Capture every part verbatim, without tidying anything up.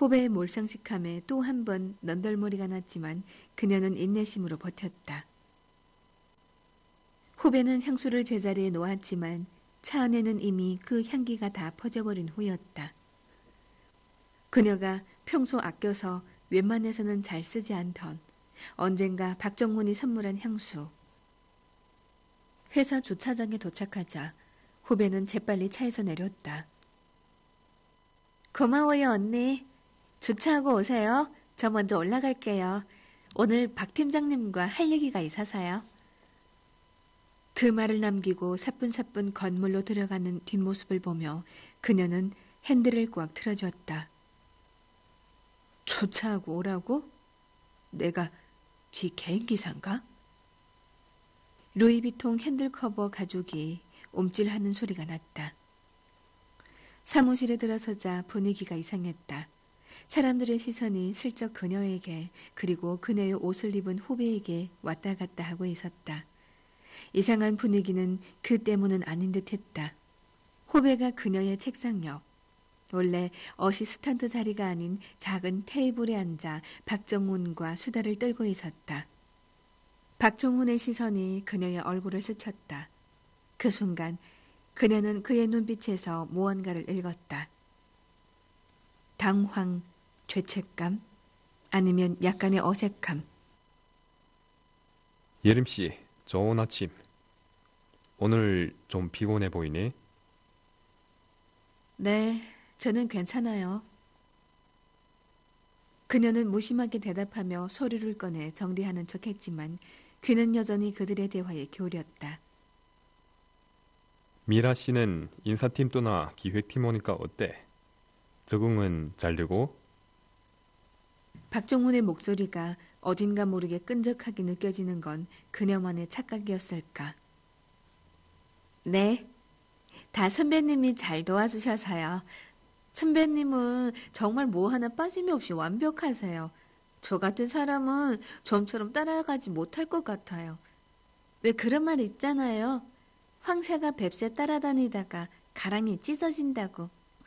후배의 몰상식함에 또 한 번 넌덜머리가 났지만 그녀는 인내심으로 버텼다. 후배는 향수를 제자리에 놓았지만 차 안에는 이미 그 향기가 다 퍼져버린 후였다. 그녀가 평소 아껴서 웬만해서는 잘 쓰지 않던 언젠가 박정훈이 선물한 향수. 회사 주차장에 도착하자 후배는 재빨리 차에서 내렸다. 고마워요, 언니. 주차하고 오세요. 저 먼저 올라갈게요. 오늘 박 팀장님과 할 얘기가 있어서요. 그 말을 남기고 사뿐사뿐 건물로 들어가는 뒷모습을 보며 그녀는 핸들을 꽉 틀어줬다. 주차하고 오라고? 내가 지 개인기사인가? 루이비통 핸들커버 가죽이 옴찔하는 소리가 났다. 사무실에 들어서자 분위기가 이상했다. 사람들의 시선이 슬쩍 그녀에게 그리고 그녀의 옷을 입은 후배에게 왔다 갔다 하고 있었다. 이상한 분위기는 그 때문은 아닌 듯했다. 후배가 그녀의 책상 옆, 원래 어시스턴트 자리가 아닌 작은 테이블에 앉아 박정훈과 수다를 떨고 있었다. 박정훈의 시선이 그녀의 얼굴을 스쳤다. 그 순간 그녀는 그의 눈빛에서 무언가를 읽었다. 당황, 죄책감, 아니면 약간의 어색함. 예림씨, 좋은 아침. 오늘 좀 피곤해 보이네. 네, 저는 괜찮아요. 그녀는 무심하게 대답하며 서류를 꺼내 정리하는 척했지만 귀는 여전히 그들의 대화에 기울였다. 미라 씨는 인사팀 또나 기획팀 오니까 어때? 적응은 잘 되고? 박정훈의 목소리가 어딘가 모르게 끈적하게 느껴지는 건 그녀만의 착각이었을까. 네, 다 선배님이 잘 도와주셔서요. 선배님은 정말 뭐 하나 빠짐없이 완벽하세요. 저 같은 사람은 좀처럼 따라가지 못할 것 같아요. 왜 그런 말 있잖아요. 황새가 뱁새 따라다니다가 가랑이 찢어진다고.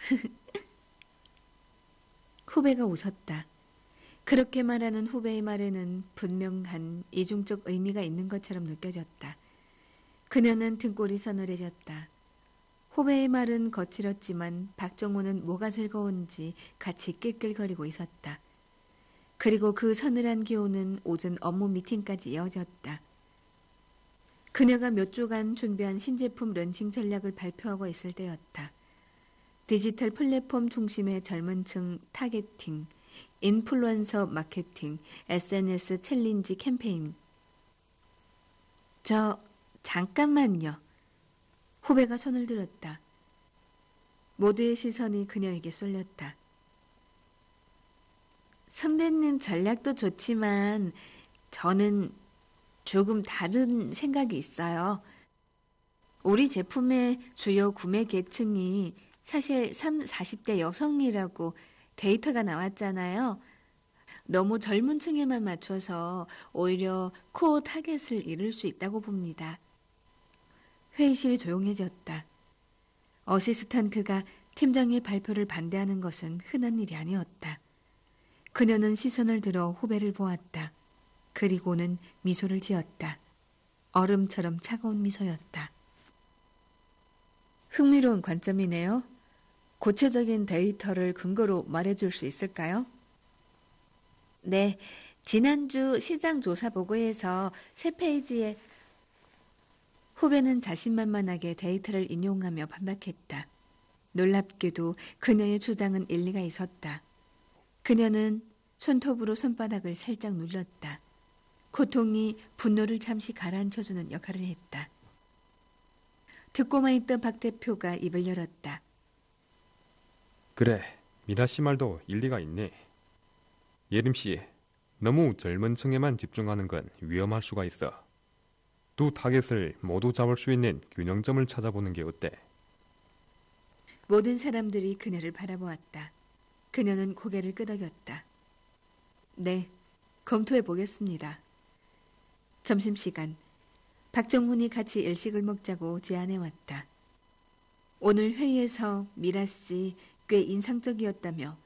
후배가 웃었다. 그렇게 말하는 후배의 말에는 분명한 이중적 의미가 있는 것처럼 느껴졌다. 그녀는 등골이 서늘해졌다. 후배의 말은 거칠었지만 박정훈은 뭐가 즐거운지 같이 낄낄거리고 있었다. 그리고 그 서늘한 기운은 오전 업무 미팅까지 이어졌다. 그녀가 몇 주간 준비한 신제품 런칭 전략을 발표하고 있을 때였다. 디지털 플랫폼 중심의 젊은 층 타겟팅, 인플루언서 마케팅, 에스엔에스 챌린지 캠페인. 저 잠깐만요. 후배가 손을 들었다. 모두의 시선이 그녀에게 쏠렸다. 선배님 전략도 좋지만 저는 조금 다른 생각이 있어요. 우리 제품의 주요 구매 계층이 사실 삼, 사십 대 여성이라고 데이터가 나왔잖아요. 너무 젊은 층에만 맞춰서 오히려 코어 타겟을 잃을 수 있다고 봅니다. 회의실이 조용해졌다. 어시스턴트가 팀장의 발표를 반대하는 것은 흔한 일이 아니었다. 그녀는 시선을 들어 후배를 보았다. 그리고는 미소를 지었다. 얼음처럼 차가운 미소였다. 흥미로운 관점이네요. 구체적인 데이터를 근거로 말해줄 수 있을까요? 네, 지난주 시장 조사 보고에서 세 페이지에 후배는 자신만만하게 데이터를 인용하며 반박했다. 놀랍게도 그녀의 주장은 일리가 있었다. 그녀는 손톱으로 손바닥을 살짝 눌렀다. 고통이 분노를 잠시 가라앉혀주는 역할을 했다. 듣고만 있던 박 대표가 입을 열었다. 그래, 미라 씨 말도 일리가 있네. 예림 씨, 너무 젊은 층에만 집중하는 건 위험할 수가 있어. 두 타겟을 모두 잡을 수 있는 균형점을 찾아보는 게 어때? 모든 사람들이 그녀를 바라보았다. 그녀는 고개를 끄덕였다. 네, 검토해 보겠습니다. 점심시간, 박정훈이 같이 일식을 먹자고 제안해왔다. 오늘 회의에서 미라 씨 꽤 인상적이었다며